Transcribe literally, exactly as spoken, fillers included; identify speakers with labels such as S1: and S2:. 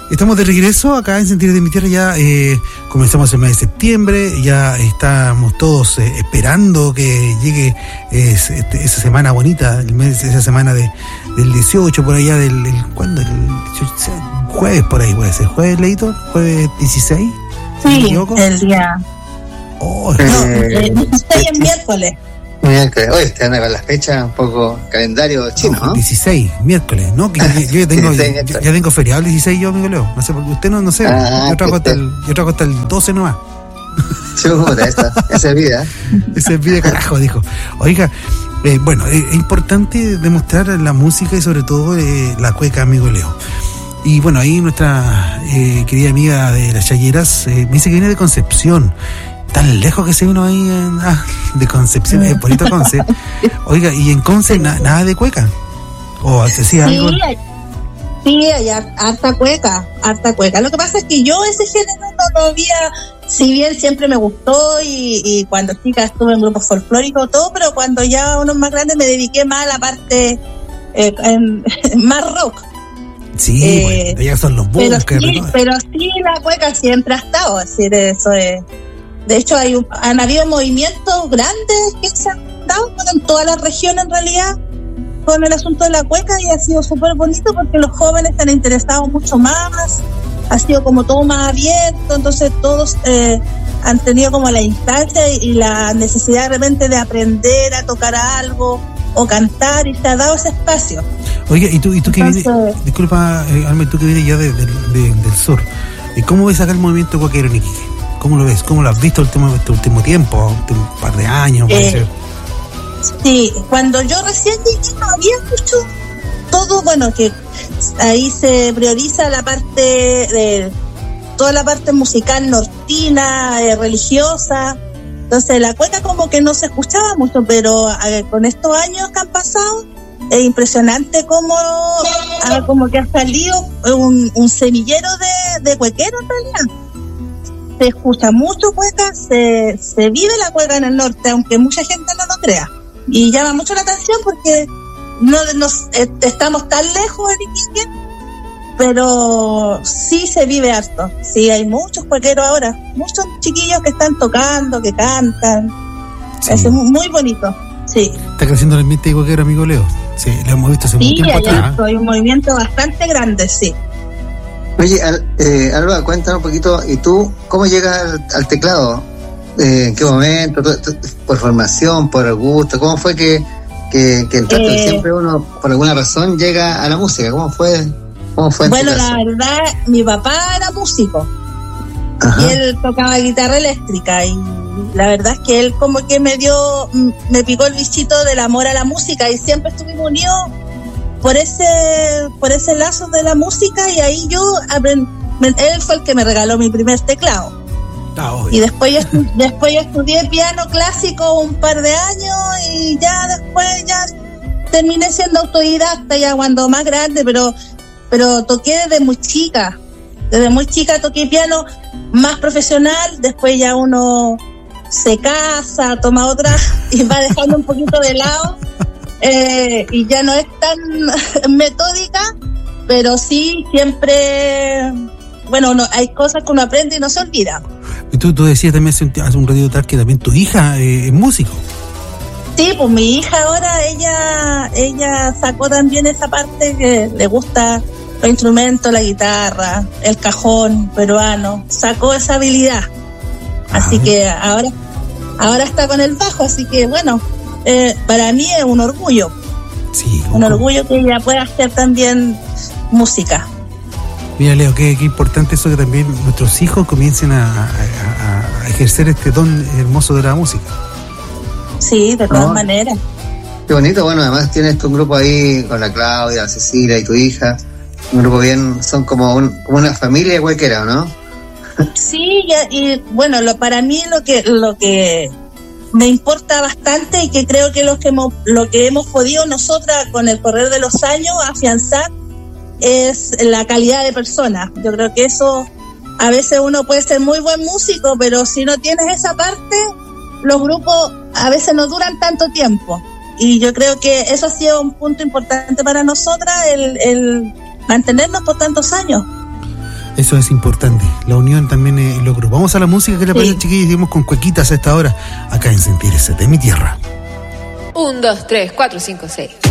S1: Estamos de regreso acá en Sentir de mi Tierra, ya eh, comenzamos el mes de septiembre, ya estamos todos eh, esperando que llegue eh, este, esa semana bonita, el mes, esa semana de, del dieciocho, por allá del, el, ¿cuándo? El dieciocho, jueves por ahí puede ser, jueves, Leito, jueves dieciséis.
S2: Sí, el día...
S1: Oh,
S2: no, el dieciséis es miércoles.
S3: Miércoles, hoy te anda con las fechas un poco calendario chino, ¿no?
S1: dieciséis, miércoles, ¿no? Que yo, yo ya tengo, ya, ya tengo feriado el dieciséis yo, amigo Leo. No sé, porque usted no, no sé. Ah, yo trabajo hasta el, yo trabajo hasta el doce nomás.
S3: Chuta, esa, esa es vida.
S1: Esa es vida, carajo, dijo. Oiga, eh, bueno, eh, es importante demostrar la música y sobre todo eh, la cueca, amigo Leo. Y bueno, ahí nuestra eh, querida amiga de las Chayeras eh, me dice que viene de Concepción. Tan lejos que se vino ahí en, ah, de Concepción, es bonito Conce. Oiga, ¿y en Conce na, nada de cueca? ¿O se hacía
S2: sí,
S1: algo?
S2: Hay, sí, hay harta cueca, harta cueca. Lo que pasa es que yo ese género no lo había, si bien siempre me gustó y, y cuando chica estuve en grupos folclóricos todo, pero cuando ya uno más grande me dediqué más a la parte eh, en, más rock.
S1: Sí, eh, bueno, ya son los bunkers.
S2: Pero, sí, pero sí, la cueca siempre ha estado, así de eso es. De hecho, hay un, han habido movimientos grandes que se han dado en toda la región, en realidad, con el asunto de la cueca, y ha sido súper bonito porque los jóvenes se han interesado mucho más, ha sido como todo más abierto, entonces todos eh, han tenido como la instancia y, y la necesidad de repente de aprender a tocar algo o cantar, y se ha dado ese espacio.
S1: Oye, y tú, y tú que vienes, disculpa, eh, Alma, tú que vienes ya de, de, de, del sur, ¿cómo ves acá el movimiento cuequero en Iquique? ¿Cómo lo ves? ¿Cómo lo has visto el último, este último tiempo? Un par de años, puede
S2: eh,
S1: ser.
S2: Sí, cuando yo recién llegué no había mucho, todo, bueno, que ahí se prioriza la parte de, toda la parte musical nortina, eh, religiosa, entonces la cueca como que no se escuchaba mucho, pero eh, con estos años que han pasado, es impresionante cómo, ah, como que ha salido un, un semillero de, de cuequero en realidad. Se escucha mucho cueca, se, se vive la cueca en el norte, aunque mucha gente no lo crea. Y llama mucho la atención porque no nos eh, estamos tan lejos de Iquique, pero sí se vive harto. Sí, hay muchos cuequeros ahora, muchos chiquillos que están tocando, que cantan. Sí. Es muy, muy bonito, sí.
S1: Está creciendo el ambiente de cuequero, amigo Leo. Sí, lo hemos visto hace
S2: sí,
S1: mucho tiempo atrás.
S2: Sí, hay un movimiento bastante grande, sí.
S3: Oye, Al, eh, Alba, cuéntanos un poquito, ¿y tú cómo llegas al, al teclado? Eh, ¿En qué momento? ¿Por formación, por gusto? ¿Cómo fue que, que, que entraste? Eh, siempre uno, por alguna razón, llega a la música. ¿Cómo fue? ¿Cómo fue
S2: bueno, la verdad, mi papá era músico. Ajá. Y él tocaba guitarra eléctrica, y la verdad es que él como que me dio, me picó el bichito del amor a la música, y siempre estuvimos unidos por ese por ese lazo de la música, y ahí yo aprendí, él fue el que me regaló mi primer teclado.
S1: Ah,
S2: y después yo, después yo estudié piano clásico un par de años, y ya después ya terminé siendo autodidacta ya cuando más grande, pero pero toqué desde muy chica, desde muy chica toqué piano más profesional. Después ya uno se casa, toma otra y va dejando un poquito de lado. Eh, y ya no es tan metódica, pero sí siempre, bueno, no, hay cosas que uno aprende y no se olvida.
S1: Y tú, tú decías también hace un, hace un ratito atrás que también tu hija eh, es músico.
S2: Sí, pues mi hija ahora, ella ella sacó también esa parte que le gusta los instrumentos, la guitarra, el cajón peruano, sacó esa habilidad. Así ah, que ahora, ahora está con el bajo, así que bueno, Eh, para mí es un orgullo,
S1: sí,
S2: un orgullo que ella pueda hacer también música.
S1: Mira, Leo, qué, qué importante eso, que también nuestros hijos comiencen a, a, a ejercer este don hermoso de la música.
S2: Sí, de todas
S3: no,
S2: maneras.
S3: Qué bonito. Bueno, además tienes tu grupo ahí con la Claudia, la Cecilia y tu hija, un grupo bien, son como, un, como una familia cuequera, ¿no?
S2: Sí, y, y bueno, lo, para mí lo que lo que me importa bastante, y que creo que lo que hemos, lo que hemos podido nosotras con el correr de los años afianzar, es la calidad de persona. Yo creo que eso, a veces uno puede ser muy buen músico, pero si no tienes esa parte, los grupos a veces no duran tanto tiempo. Y yo creo que eso ha sido un punto importante para nosotras, el, el mantenernos por tantos años.
S1: Eso es importante, la unión también en los grupos. Vamos a la música, que le parece, sí, chiquillos, seguimos con Cuequitas a esta hora, acá en Sentir Ese de mi tierra.
S4: Un, dos, tres, cuatro, cinco, seis.